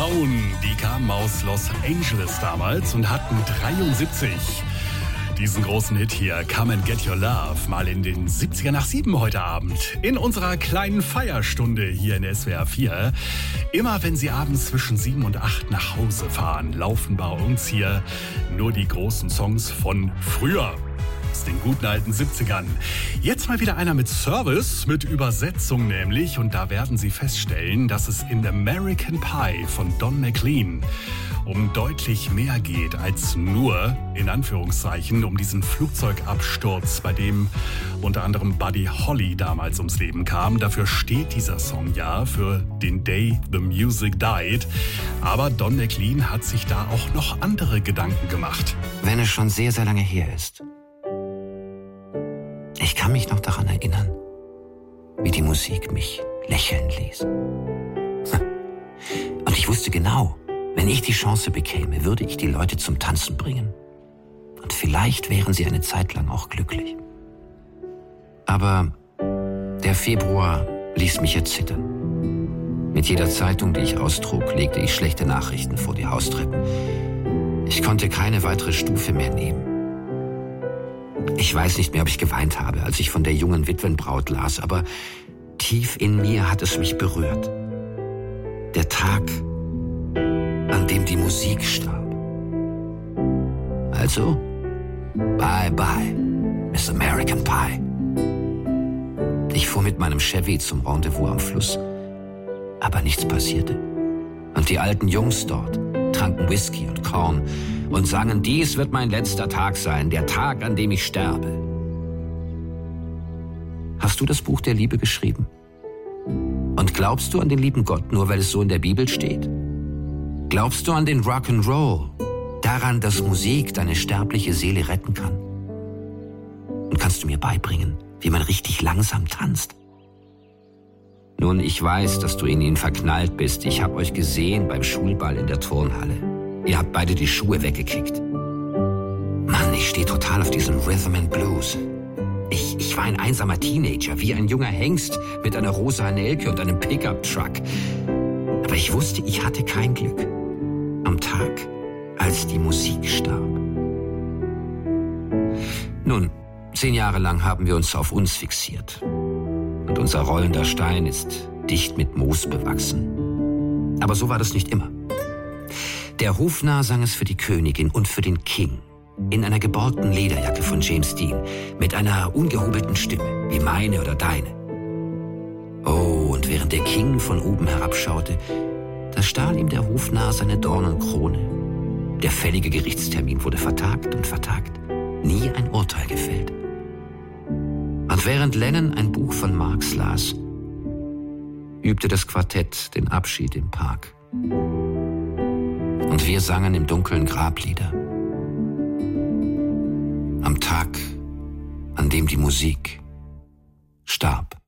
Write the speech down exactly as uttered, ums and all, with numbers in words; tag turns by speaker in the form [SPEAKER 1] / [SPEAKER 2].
[SPEAKER 1] Stone, die kamen aus Los Angeles damals und hatten dreiundsiebzig diesen großen Hit hier, Come and Get Your Love, mal in den siebziger nach sieben heute Abend. In unserer kleinen Feierstunde hier in S W R vier. Immer wenn Sie abends zwischen sieben und acht nach Hause fahren, laufen bei uns hier nur die großen Songs von früher. Aus den guten alten siebzigern. Jetzt mal wieder einer mit Service, mit Übersetzung nämlich. Und da werden Sie feststellen, dass es in American Pie von Don McLean um deutlich mehr geht als nur, in Anführungszeichen, um diesen Flugzeugabsturz, bei dem unter anderem Buddy Holly damals ums Leben kam. Dafür steht dieser Song ja, für den Day the Music Died. Aber Don McLean hat sich da auch noch andere Gedanken gemacht.
[SPEAKER 2] Wenn es schon sehr, sehr lange her ist. Ich kann mich noch daran erinnern, wie die Musik mich lächeln ließ. Und ich wusste genau, wenn ich die Chance bekäme, würde ich die Leute zum Tanzen bringen. Und vielleicht wären sie eine Zeit lang auch glücklich. Aber der Februar ließ mich erzittern. Mit jeder Zeitung, die ich austrug, legte ich schlechte Nachrichten vor die Haustreppen. Ich konnte keine weitere Stufe mehr nehmen. Ich weiß nicht mehr, ob ich geweint habe, als ich von der jungen Witwenbraut las, aber tief in mir hat es mich berührt. Der Tag, an dem die Musik starb. Also, bye bye, Miss American Pie. Ich fuhr mit meinem Chevy zum Rendezvous am Fluss, aber nichts passierte. Und die alten Jungs dort tranken Whisky und Korn und sangen, dies wird mein letzter Tag sein, der Tag, an dem ich sterbe. Hast du das Buch der Liebe geschrieben? Und glaubst du an den lieben Gott, nur weil es so in der Bibel steht? Glaubst du an den Rock'n'Roll, daran, dass Musik deine sterbliche Seele retten kann? Und kannst du mir beibringen, wie man richtig langsam tanzt? Nun, ich weiß, dass du in ihn verknallt bist. Ich habe euch gesehen beim Schulball in der Turnhalle. Ihr habt beide die Schuhe weggekickt. Mann, ich stehe total auf diesem Rhythm and Blues. Ich, ich war ein einsamer Teenager, wie ein junger Hengst mit einer rosa Nelke und einem Pickup-Truck. Aber ich wusste, ich hatte kein Glück. Am Tag, als die Musik starb. Nun, zehn Jahre lang haben wir uns auf uns fixiert. Und unser rollender Stein ist dicht mit Moos bewachsen. Aber so war das nicht immer. Der Hofnarr sang es für die Königin und für den King. In einer geborgten Lederjacke von James Dean. Mit einer ungehobelten Stimme, wie meine oder deine. Oh, und während der King von oben herabschaute, da stahl ihm der Hofnarr seine Dornenkrone. Der fällige Gerichtstermin wurde vertagt und vertagt. Nie ein Urteil gefällt. Und während Lennon ein Buch von Marx las, übte das Quartett den Abschied im Park. Und wir sangen im Dunkeln Grablieder. Am Tag, an dem die Musik starb.